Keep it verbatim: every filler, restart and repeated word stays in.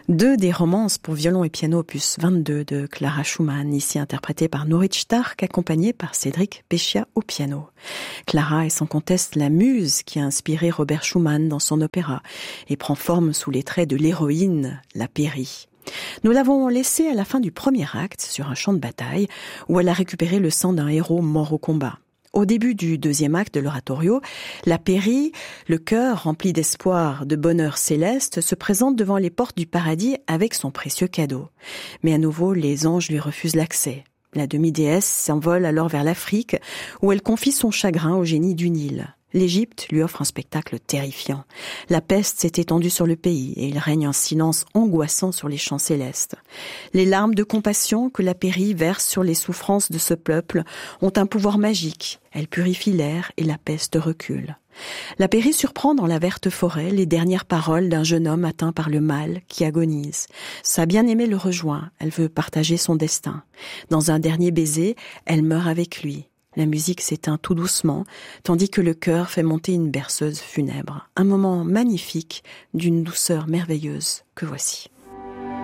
Deux des romances pour violon et piano opus vingt-deux de Clara Schumann, ici interprétée par Norit Stark, accompagnée par Cédric Péchia au piano. Clara est sans conteste la muse qui a inspiré Robert Schumann dans son opéra et prend forme sous les traits de l'héroïne, la Péri. Nous l'avons laissée à la fin du premier acte sur un champ de bataille où elle a récupéré le sang d'un héros mort au combat. Au début du deuxième acte de l'oratorio, la Péri, le cœur rempli d'espoir, de bonheur céleste, se présente devant les portes du paradis avec son précieux cadeau. Mais à nouveau, les anges lui refusent l'accès. La demi-déesse s'envole alors vers l'Afrique, où elle confie son chagrin au génie du Nil. L'Égypte lui offre un spectacle terrifiant. La peste s'est étendue sur le pays et il règne un silence angoissant sur les champs célestes. Les larmes de compassion que la Péri verse sur les souffrances de ce peuple ont un pouvoir magique. Elles purifient l'air et la peste recule. La Péri surprend dans la verte forêt les dernières paroles d'un jeune homme atteint par le mal qui agonise. Sa bien-aimée le rejoint, elle veut partager son destin. Dans un dernier baiser, elle meurt avec lui. La musique s'éteint tout doucement, tandis que le chœur fait monter une berceuse funèbre. Un moment magnifique, d'une douceur merveilleuse que voici.